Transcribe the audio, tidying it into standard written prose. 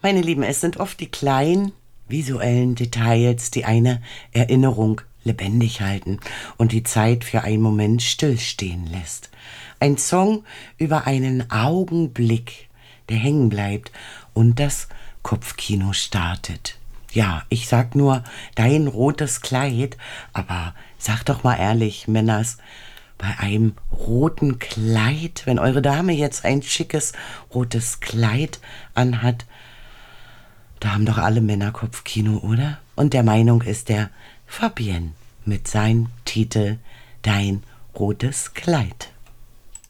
Meine Lieben, es sind oft die kleinen visuellen Details, die eine Erinnerung lebendig halten und die Zeit für einen Moment stillstehen lässt. Ein Song über einen Augenblick, der hängen bleibt und das Kopfkino startet. Ja, ich sag nur dein rotes Kleid, aber sag doch mal ehrlich, Männers, bei einem roten Kleid, wenn eure Dame jetzt ein schickes rotes Kleid anhat, da haben doch alle Männer Kopfkino, oder? Und der Meinung ist der Fabienne mit seinem Titel Dein rotes Kleid.